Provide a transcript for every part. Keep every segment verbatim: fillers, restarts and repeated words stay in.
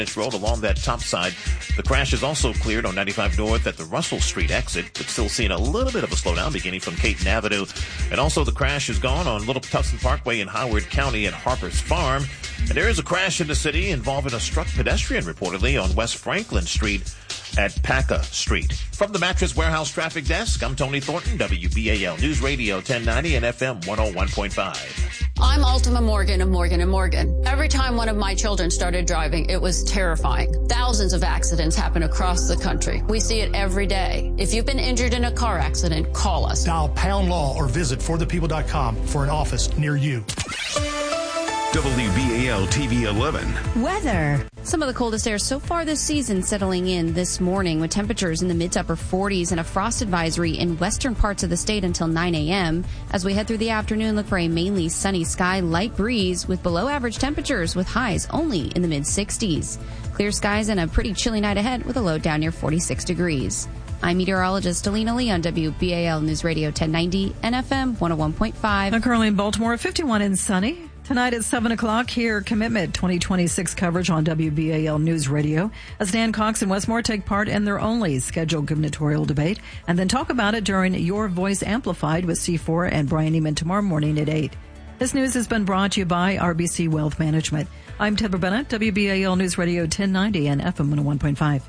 Road along that top side. The crash is also cleared on ninety-five North at the Russell Street exit, but still seeing a little bit of a slowdown beginning from Caton Avenue. And also the crash is gone on Little Tustin Parkway in Howard County at Harper's Farm. And there is a crash in the city involving a struck pedestrian reportedly on West Franklin Street at Paca Street. From the Mattress Warehouse Traffic Desk, I'm Tony Thornton, W B A L News Radio ten ninety and F M one oh one point five. I'm Ultima Morgan of Morgan and Morgan. Every time one of my children started driving, it was terrifying. Thousands of accidents happen across the country. We see it every day. If you've been injured in a car accident, call us. Dial Pound Law or visit for the people dot com for an office near you. W B A L T V eleven. Weather. Some of the coldest air so far this season settling in this morning with temperatures in the mid to upper forties and a frost advisory in western parts of the state until nine a.m. As we head through the afternoon, look for a mainly sunny sky, light breeze with below average temperatures with highs only in the mid sixties. Clear skies and a pretty chilly night ahead with a low down near forty-six degrees. I'm meteorologist Alina Lee on W B A L News Radio ten ninety and F M one oh one point five. Now currently in Baltimore, fifty-one and sunny. Tonight at seven o'clock, hear Commitment twenty twenty-six coverage on W B A L News Radio as Dan Cox and Westmore take part in their only scheduled gubernatorial debate and then talk about it during Your Voice Amplified with C four and Brian Neiman tomorrow morning at eight. This news has been brought to you by R B C Wealth Management. I'm Deborah Bennett, W B A L News Radio ten ninety and F M one oh one point five.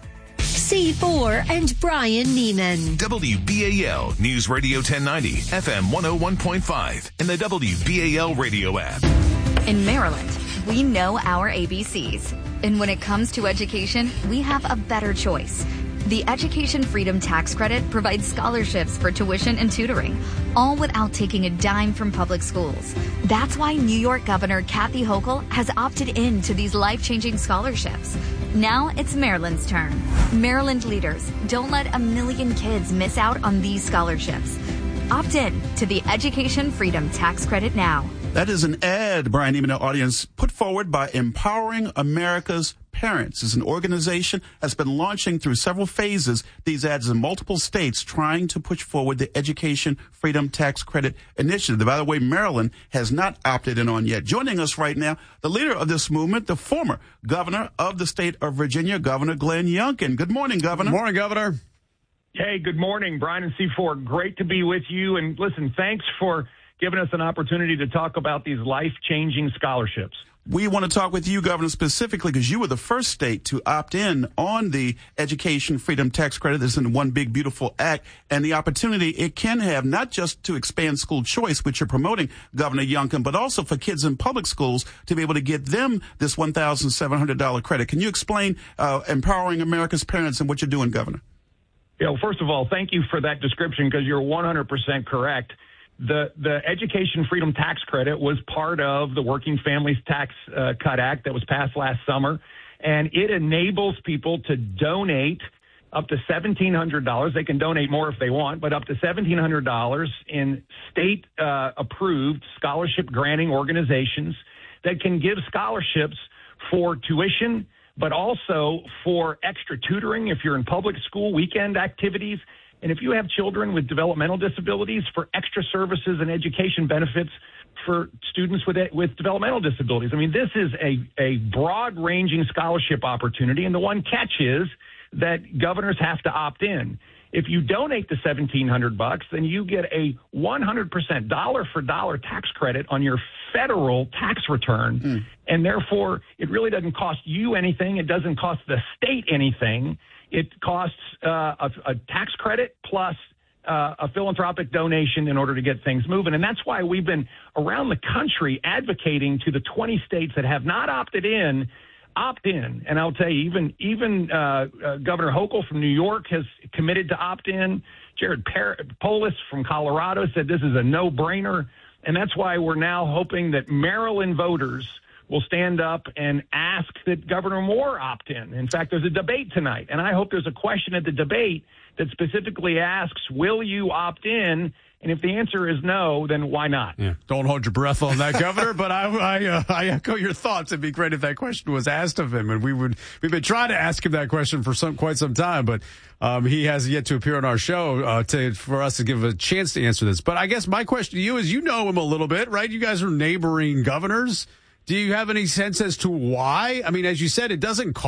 C four and Brian Neiman. W B A L News Radio ten ninety, F M one oh one point five, and the W B A L radio app. In Maryland, we know our A B Cs. And when it comes to education, we have a better choice. The Education Freedom Tax Credit provides scholarships for tuition and tutoring, all without taking a dime from public schools. That's why New York Governor Kathy Hochul has opted in to these life-changing scholarships. Now it's Maryland's turn. Maryland leaders, don't let a million kids miss out on these scholarships. Opt in to the Education Freedom Tax Credit now. That is an ad, Brian Neiman, audience, put forward by Empowering America's Parents. It's an organization that's been launching through several phases these ads in multiple states trying to push forward the Education Freedom Tax Credit Initiative. By the way, Maryland has not opted in on yet. Joining us right now, the leader of this movement, the former governor of the state of Virginia, Governor Glenn Youngkin. Good morning, Governor. Good morning, Governor. Hey, good morning, Brian and C four. Great to be with you. And listen, thanks for giving us an opportunity to talk about these life-changing scholarships. We want to talk with you, Governor, specifically because you were the first state to opt in on the Education Freedom Tax Credit. This is one big, beautiful act and the opportunity it can have not just to expand school choice, which you're promoting, Governor Youngkin, but also for kids in public schools to be able to get them this one thousand seven hundred dollars credit. Can you explain uh, Empowering America's Parents and what you're doing, Governor? Yeah, well, first of all, thank you for that description because you're one hundred percent correct. The the Education Freedom Tax Credit was part of the Working Families Tax uh, Cut Act that was passed last summer, and it enables people to donate up to seventeen hundred dollars. They can donate more if they want, but up to seventeen hundred dollars in state-approved uh, scholarship granting organizations that can give scholarships for tuition, but also for extra tutoring if you're in public school, weekend activities. And if you have children with developmental disabilities, for extra services and education benefits for students with with developmental disabilities. I mean, this is a, a broad-ranging scholarship opportunity, and the one catch is that governors have to opt in. If you donate the seventeen hundred bucks, then you get a one hundred percent dollar-for-dollar tax credit on your federal tax return, mm. and therefore it really doesn't cost you anything. It doesn't cost the state anything. It costs uh, a, a tax credit plus uh, a philanthropic donation in order to get things moving. And that's why we've been around the country advocating to the twenty states that have not opted in, opt in. And I'll tell you, even even uh, uh, Governor Hochul from New York has committed to opt in. Jared per- Polis from Colorado said this is a no-brainer. And that's why we're now hoping that Maryland voters will stand up and ask that Governor Moore opt in. In fact, there's a debate tonight, and I hope there's a question at the debate that specifically asks, will you opt in? And if the answer is no, then why not? Yeah. Don't hold your breath on that, Governor, but I I, uh, I echo your thoughts. It'd be great if that question was asked of him, and we would we've been trying to ask him that question for some quite some time, but um, he has yet to appear on our show uh, to for us to give a chance to answer this. But I guess my question to you is, you know him a little bit, right? You guys are neighboring governors. Do you have any sense as to why? I mean, as you said, it doesn't cost